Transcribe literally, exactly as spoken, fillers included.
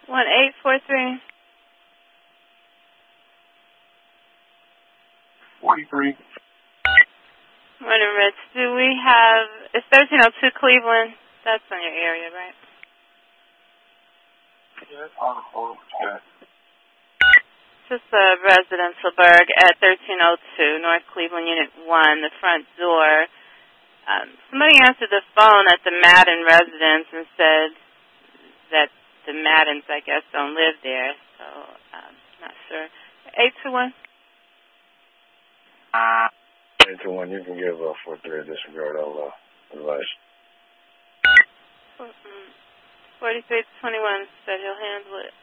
one eight four three. forty-three. Morning, Rich. Do we have, it's thirteen oh two Cleveland. That's on your area, right? Yeah, oh, oh, yeah. Just a residential burg at thirteen oh two North Cleveland, Unit one, the front door. Um, somebody answered the phone at the Madden residence and said that the Maddens, I guess, don't live there. So, um, not sure. eight two one. eight two one, you can give uh, four three a disregard all uh, advice. forty-three twenty-one said he'll handle it.